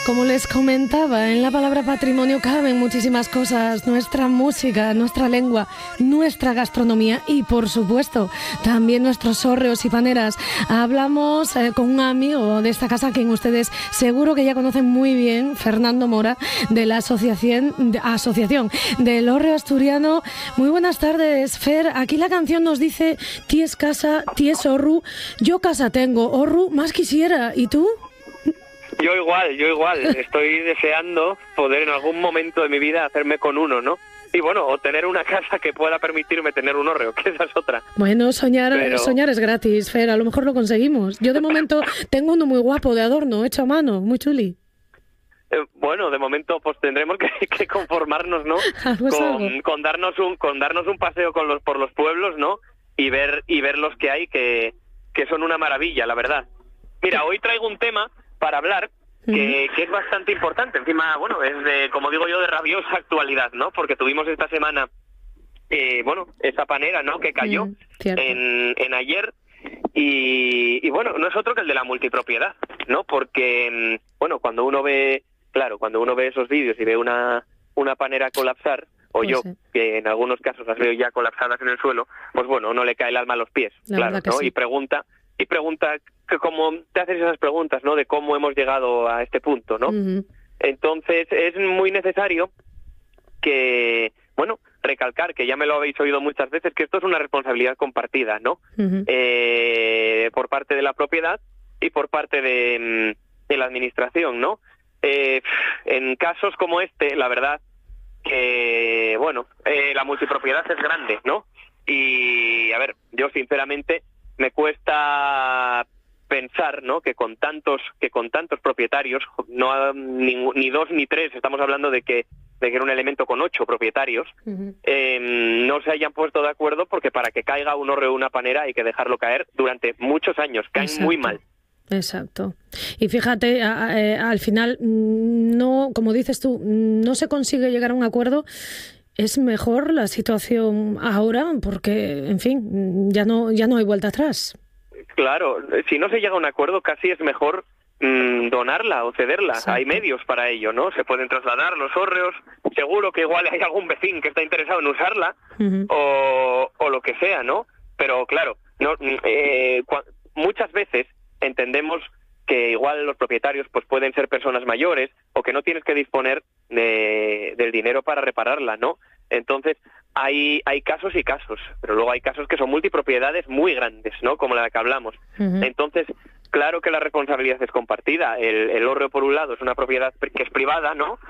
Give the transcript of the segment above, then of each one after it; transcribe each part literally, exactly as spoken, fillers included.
Como les comentaba, en la palabra patrimonio caben muchísimas cosas, nuestra música, nuestra lengua, nuestra gastronomía y, por supuesto, también nuestros hórreos y paneras. Hablamos eh, con un amigo de esta casa, quien ustedes seguro que ya conocen muy bien, Fernando Mora, de la Asociación, de, asociación del Hórreo Asturiano. Muy buenas tardes, Fer. Aquí la canción nos dice: ties casa, ties horru. Yo casa tengo, horru más quisiera. ¿Y tú? Yo igual, yo igual. Estoy deseando poder en algún momento de mi vida hacerme con uno, ¿no? Y bueno, o tener una casa que pueda permitirme tener un hórreo, que esa es otra. Bueno, soñar, Pero... soñar es gratis, Fer. A lo mejor lo conseguimos. Yo de momento tengo uno muy guapo de adorno, hecho a mano, muy chuli. Eh, bueno, de momento pues tendremos que, que conformarnos, ¿no? Con, con darnos un con darnos un paseo con los por los pueblos, ¿no? Y ver y ver los que hay que que son una maravilla, la verdad. Mira, hoy traigo un tema para hablar que, que es bastante importante. Encima, bueno, es de, como digo yo, de rabiosa actualidad, ¿no? Porque tuvimos esta semana, eh, bueno, esa panera, ¿no? Que cayó mm, en, en ayer y, y, bueno, no es otro que el de la multipropiedad, ¿no? Porque, bueno, cuando uno ve, claro, cuando uno ve esos vídeos y ve una, una panera colapsar, o pues yo, sí. que en algunos casos las veo ya colapsadas en el suelo, pues bueno, uno le cae el alma a los pies, la claro, ¿no? Sí. Y pregunta, y pregunta que como te haces esas preguntas, ¿no? De cómo hemos llegado a este punto, ¿no? Uh-huh. Entonces es muy necesario que, bueno, recalcar, que ya me lo habéis oído muchas veces, que esto es una responsabilidad compartida, ¿no? Uh-huh. Eh, por parte de la propiedad y por parte de, de la administración, ¿no? Eh, en casos como este, la verdad que, bueno, eh, la multipropiedad es grande, ¿no? Y, a ver, yo sinceramente me cuesta pensar, ¿no? Que con tantos que con tantos propietarios, no ni, ni dos ni tres, estamos hablando de que de que era un elemento con ocho propietarios, uh-huh. eh, no se hayan puesto de acuerdo, porque para que caiga un hórreo o una panera hay que dejarlo caer durante muchos años, caen Exacto. muy mal. Exacto. Y fíjate, a, a, al final, no, como dices tú, no se consigue llegar a un acuerdo. Es mejor la situación ahora porque, en fin, ya no ya no hay vuelta atrás. Claro, si no se llega a un acuerdo, casi es mejor mmm, donarla o cederla. Exacto. Hay medios para ello, ¿no? Se pueden trasladar los hórreos. Seguro que igual hay algún vecino que está interesado en usarla, uh-huh. o, o lo que sea, ¿no? Pero claro, no, eh, cu- muchas veces entendemos que igual los propietarios pues pueden ser personas mayores o que no tienes que disponer de, del dinero para repararla, ¿no? Entonces hay hay casos y casos, pero luego hay casos que son multipropiedades muy grandes, ¿no? Como la de que hablamos. Uh-huh. Entonces, claro que la responsabilidad es compartida. El, el hórreo, por un lado, es una propiedad que es privada, ¿no?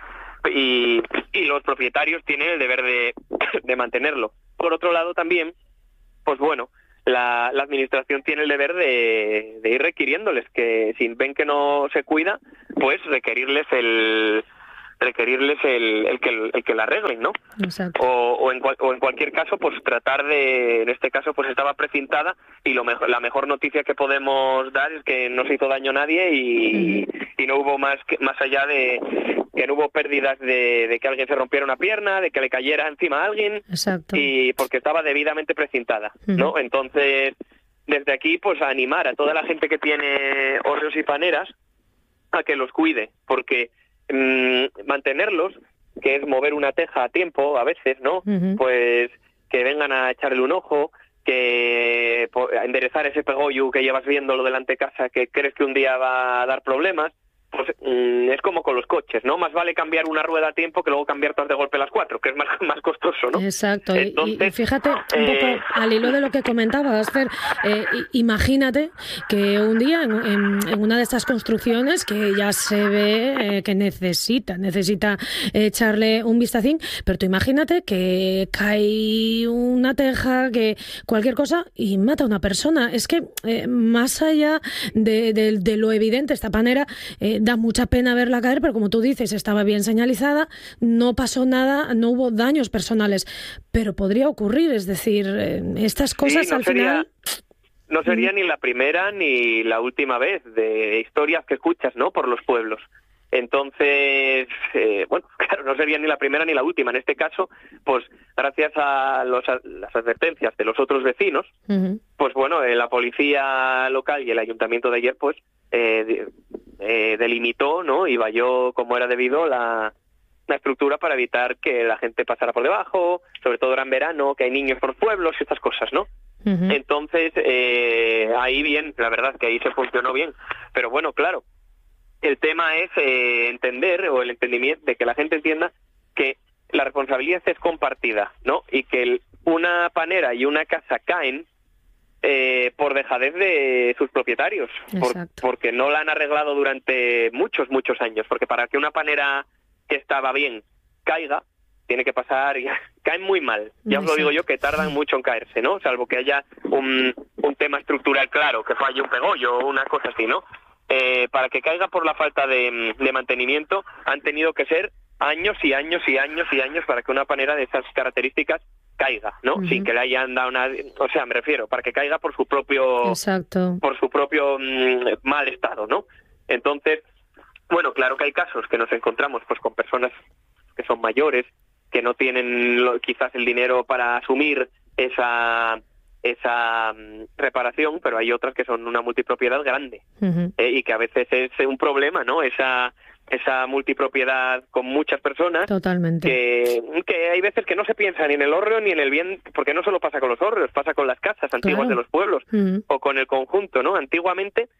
Y, y los propietarios tienen el deber de, de mantenerlo. Por otro lado, también, pues bueno, La, la administración tiene el deber de, de ir requiriéndoles, que si ven que no se cuida, pues requerirles el requerirles el, el que el que la arreglen, ¿no? Exacto. O, o en cual, o en cualquier caso, pues tratar de, en este caso, pues estaba precintada y lo mejor, la mejor noticia que podemos dar es que no se hizo daño a nadie y, uh-huh. y no hubo más que, más allá de que no hubo pérdidas de, de que alguien se rompiera una pierna, de que le cayera encima a alguien. Exacto. Y porque estaba debidamente precintada, uh-huh. ¿no? Entonces, desde aquí, pues a animar a toda la gente que tiene hórreos y paneras a que los cuide, porque mmm, mantenerlos, que es mover una teja a tiempo, a veces, ¿no? Uh-huh. Pues que vengan a echarle un ojo, que a enderezar ese pegollo que llevas viéndolo delante de casa, que crees que un día va a dar problemas. Pues mmm, es como con los coches, ¿no? Más vale cambiar una rueda a tiempo que luego cambiar todas de golpe las cuatro, que es más, más costoso, ¿no? Exacto. Entonces, y, y fíjate, un poco eh... al hilo de lo que comentabas, Fer, eh, imagínate que un día en, en, en una de estas construcciones que ya se ve eh, que necesita, necesita echarle un vistacín, pero tú imagínate que cae una teja, que cualquier cosa y mata a una persona. Es que eh, más allá de, de, de lo evidente, esta panera eh, da mucha pena verla caer, pero como tú dices, estaba bien señalizada, no pasó nada, no hubo daños personales, pero podría ocurrir, es decir, eh, estas cosas sí, no al sería, final... No sería ni la primera ni la última vez de historias que escuchas, ¿no?, por los pueblos. Entonces, eh, bueno, claro, no sería ni la primera ni la última. En este caso, pues gracias a, los, a las advertencias de los otros vecinos, uh-huh. pues bueno, eh, la policía local y el ayuntamiento de ayer, pues... Eh, eh, delimitó, ¿no? Y valló como era debido la, la estructura para evitar que la gente pasara por debajo, sobre todo era en verano, que hay niños por pueblos y estas cosas, ¿no? Uh-huh. Entonces, eh, ahí bien, la verdad que ahí se funcionó bien. Pero bueno, claro, el tema es eh, entender, o el entendimiento, de que la gente entienda que la responsabilidad es compartida, ¿no? Y que el, una panera y una casa caen eh, por dejadez de sus propietarios, por, porque no la han arreglado durante muchos, muchos años. Porque para que una panera que estaba bien caiga, tiene que pasar, y caen muy mal. Ya os lo digo yo, que tardan mucho en caerse, ¿no? Salvo que haya un, un tema estructural claro, que falle un pegollo o una cosa así, ¿no? Eh, para que caiga por la falta de, de mantenimiento, han tenido que ser años y años y años y años para que una panera de esas características caiga, ¿no? Uh-huh. Sin que le hayan dado una... O sea, me refiero, para que caiga por su propio... Exacto. Por su propio mmm, mal estado, ¿no? Entonces, bueno, claro que hay casos que nos encontramos pues con personas que son mayores, que no tienen lo, quizás el dinero para asumir esa esa um, reparación, pero hay otras que son una multipropiedad grande, uh-huh. eh, y que a veces es un problema, ¿no? Esa esa multipropiedad con muchas personas. Totalmente. Que, que hay veces que no se piensa ni en el hórreo ni en el bien, porque no solo pasa con los hórreos, pasa con las casas antiguas claro. de los pueblos, uh-huh. o con el conjunto, ¿no? Antiguamente,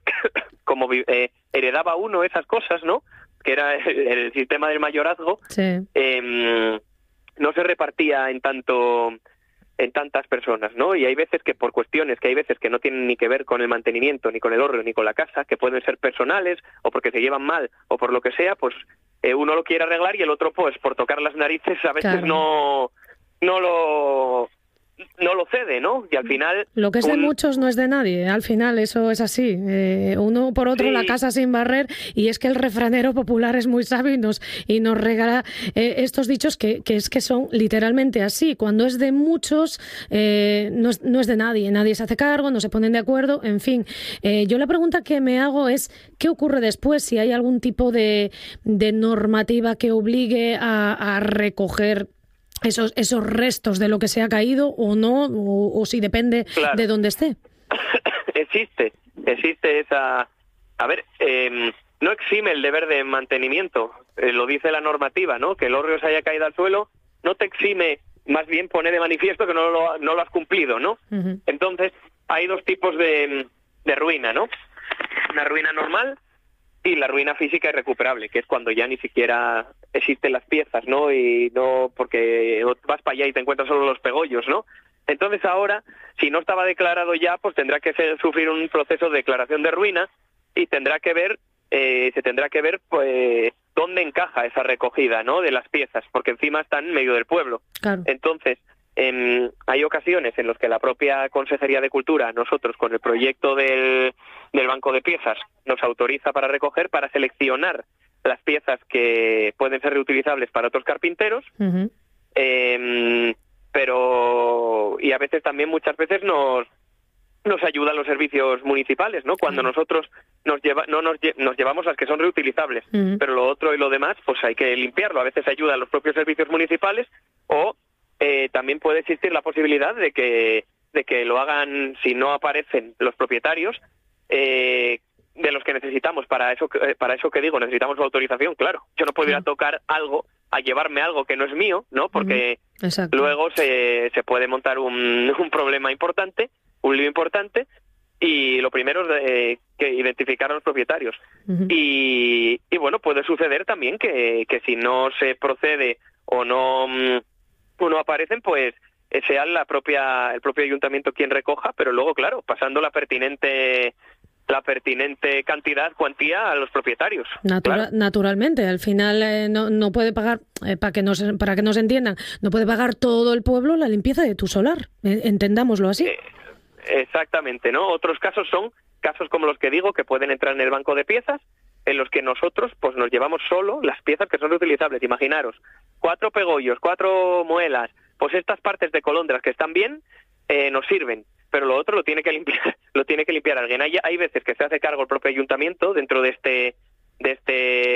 como eh, heredaba uno esas cosas, ¿no? Que era el, el sistema del mayorazgo, sí. eh, no se repartía en tanto en tantas personas, ¿no? Y hay veces que por cuestiones que hay veces que no tienen ni que ver con el mantenimiento, ni con el hórreo, ni con la casa, que pueden ser personales, o porque se llevan mal, o por lo que sea, pues eh, uno lo quiere arreglar y el otro, pues por tocar las narices, a veces claro. no no lo no lo cede, ¿no? Y al final... Lo que es un... de muchos no es de nadie, al final eso es así. Eh, uno por otro sí. la casa sin barrer, y es que el refranero popular es muy sabio y nos, y nos regala eh, estos dichos que, que es que son literalmente así. Cuando es de muchos, eh, no, es, no es de nadie, nadie se hace cargo, no se ponen de acuerdo, en fin. Eh, yo la pregunta que me hago es, ¿qué ocurre después? Si hay algún tipo de, de normativa que obligue a, a recoger esos esos restos de lo que se ha caído o no, o, o si depende claro. de dónde esté. existe, existe esa... A ver, eh, no exime el deber de mantenimiento, eh, lo dice la normativa, ¿no? Que el hórreo se haya caído al suelo, no te exime, más bien pone de manifiesto que no lo, no lo has cumplido, ¿no? Uh-huh. Entonces, hay dos tipos de, de ruina, ¿no? Una ruina normal y la ruina física irrecuperable, que es cuando ya ni siquiera existen las piezas, ¿no? Y no, porque vas para allá y te encuentras solo los pegollos, ¿no? Entonces ahora, si no estaba declarado ya, pues tendrá que ser, sufrir un proceso de declaración de ruina y tendrá que ver, eh, se tendrá que ver, pues, dónde encaja esa recogida, ¿no? De las piezas, porque encima están en medio del pueblo. Claro. Entonces, Eh, hay ocasiones en las que la propia Consejería de Cultura, nosotros con el proyecto del, del banco de piezas, nos autoriza para recoger, para seleccionar las piezas que pueden ser reutilizables para otros carpinteros, uh-huh. eh, pero y a veces también muchas veces nos nos ayudan los servicios municipales, ¿no? Cuando uh-huh. nosotros nos lleva no nos, nos llevamos las que son reutilizables, uh-huh. pero lo otro y lo demás pues hay que limpiarlo. A veces ayudan los propios servicios municipales o Eh, también puede existir la posibilidad de que de que lo hagan, si no aparecen los propietarios, eh, de los que necesitamos para eso eh, para eso que digo, necesitamos su autorización, claro. Yo no puedo ir a tocar algo, a llevarme algo que no es mío, ¿no? Porque uh-huh. luego se, se puede montar un, un problema importante, un lío importante, y lo primero es eh, que identificar a los propietarios. Uh-huh. Y, y bueno, puede suceder también que, que si no se procede o no... no aparecen, pues sea la propia el propio ayuntamiento quien recoja, pero luego, claro, pasando la pertinente la pertinente cantidad, cuantía a los propietarios. Natura- claro. Naturalmente, al final eh, no, no puede pagar, eh, para que nos para que nos entiendan, no puede pagar todo el pueblo la limpieza de tu solar, eh, entendámoslo así. Eh, exactamente, ¿no? Otros casos son casos como los que digo, que pueden entrar en el banco de piezas, en los que nosotros pues nos llevamos solo las piezas que son reutilizables. Imaginaros, cuatro pegollos, cuatro muelas, pues estas partes de colondras que están bien, eh, nos sirven, pero lo otro lo tiene que limpiar, lo tiene que limpiar alguien. Hay, hay veces que se hace cargo el propio ayuntamiento dentro de este, de este,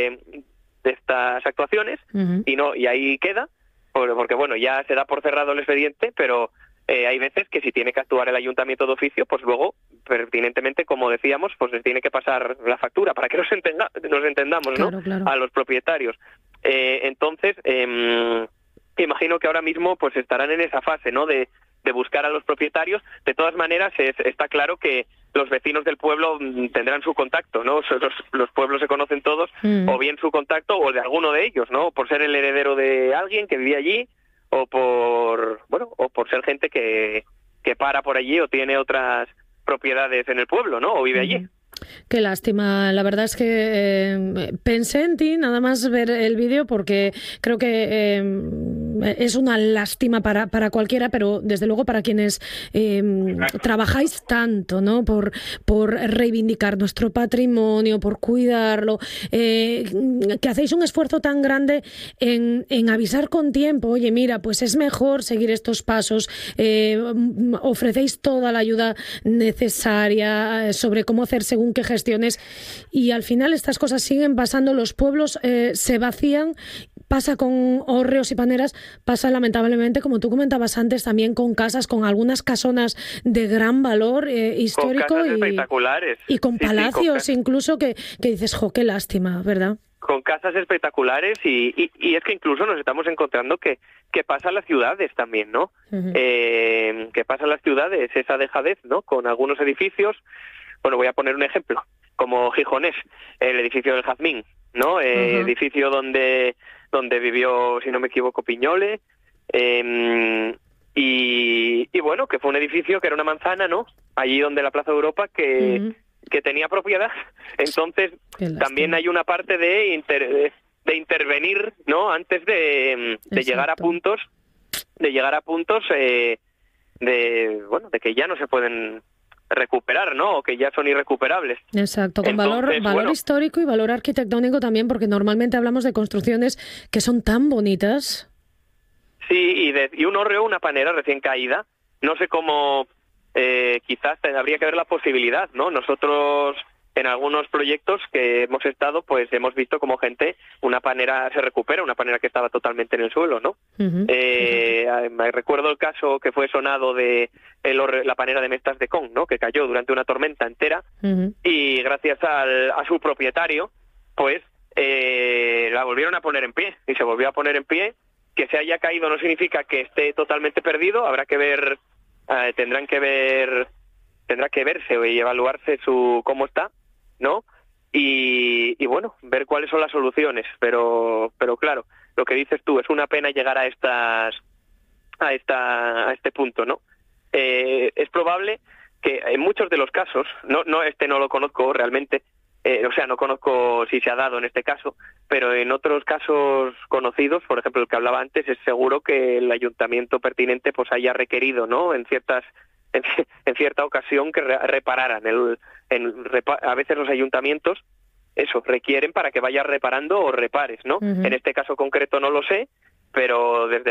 de estas actuaciones, uh-huh. y no, y ahí queda, porque bueno, ya se da por cerrado el expediente, pero eh, hay veces que si tiene que actuar el ayuntamiento de oficio, pues luego, pertinentemente, como decíamos, pues les tiene que pasar la factura para que nos, entenda, nos entendamos, ¿no? Claro, claro. A los propietarios. Eh, entonces, eh, imagino que ahora mismo pues estarán en esa fase, ¿no? De, de buscar a los propietarios. De todas maneras, es, está claro que los vecinos del pueblo tendrán su contacto, ¿no? Los, los pueblos se conocen todos, mm. o bien su contacto o de alguno de ellos, ¿no? Por ser el heredero de alguien que vivía allí, o por, bueno, o por ser gente que, que para por allí o tiene otras propiedades en el pueblo, ¿no? O vive allí. Mm. Qué lástima. La verdad es que eh, pensé en ti nada más ver el vídeo porque creo que eh, es una lástima para, para cualquiera, pero desde luego para quienes eh, trabajáis tanto, ¿no? Por, por reivindicar nuestro patrimonio, por cuidarlo, eh, que hacéis un esfuerzo tan grande en, en avisar con tiempo. Oye, mira, pues es mejor seguir estos pasos. Eh, ofrecéis toda la ayuda necesaria sobre cómo hacer según qué gestiones, y al final estas cosas siguen pasando, los pueblos eh, se vacían, pasa con hórreos y paneras, pasa lamentablemente, como tú comentabas antes, también con casas, con algunas casonas de gran valor eh, histórico, con casas y, espectaculares. Y con sí, palacios sí, con incluso que, que dices, jo, qué lástima, ¿verdad? Con casas espectaculares y, y, y es que incluso nos estamos encontrando que, que pasa en las ciudades también, ¿no? Uh-huh. Eh, que pasa en las ciudades esa dejadez, ¿no? Con algunos edificios. Bueno, voy a poner un ejemplo, como Gijonés, el edificio del Jazmín, ¿no? Eh, uh-huh. Edificio donde donde vivió, si no me equivoco, Piñole, eh, y, y bueno, que fue un edificio que era una manzana, ¿no? Allí donde la Plaza de Europa, que, uh-huh. que tenía propiedad. Entonces, también hay una parte de, inter, de, de intervenir, ¿no? Antes de, de llegar a puntos, de llegar a puntos eh, de, bueno, de que ya no se pueden recuperar, ¿no? O que ya son irrecuperables. Exacto, con Entonces, valor, valor bueno, histórico y valor arquitectónico también, porque normalmente hablamos de construcciones que son tan bonitas. Sí, y, de, y un hórreo, una panera recién caída, no sé cómo, eh, quizás habría que ver la posibilidad, ¿no? Nosotros en algunos proyectos que hemos estado, pues hemos visto como gente, una panera se recupera, una panera que estaba totalmente en el suelo, ¿no? Uh-huh. Eh, uh-huh. Recuerdo el caso que fue sonado de el, la panera de Mestas de Con, ¿no? Que cayó durante una tormenta entera, uh-huh. y gracias al, a su propietario, pues eh, la volvieron a poner en pie, y se volvió a poner en pie. Que se haya caído no significa que esté totalmente perdido, habrá que ver, eh, tendrán que ver, tendrá que verse y evaluarse su cómo está, ¿no? Y, y bueno, ver cuáles son las soluciones, pero pero claro, lo que dices tú, es una pena llegar a estas a esta a este punto, ¿no? Eh, es probable que en muchos de los casos, no no este no lo conozco realmente, eh, o sea, no conozco si se ha dado en este caso, pero en otros casos conocidos, por ejemplo el que hablaba antes, es seguro que el ayuntamiento pertinente pues haya requerido, ¿no? En ciertas En, en cierta ocasión que re, repararan. El, en, repa, a veces los ayuntamientos eso requieren para que vayas reparando o repares, ¿no? Uh-huh. En este caso concreto no lo sé, pero desde